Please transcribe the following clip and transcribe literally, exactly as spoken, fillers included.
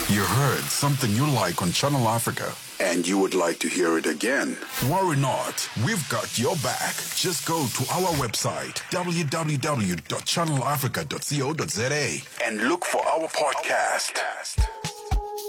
You heard something you like on Channel Africa and you would like to hear it again? Worry not. We've got your back. Just go to our website, w w w dot channel africa dot co dot za, and look for our podcast.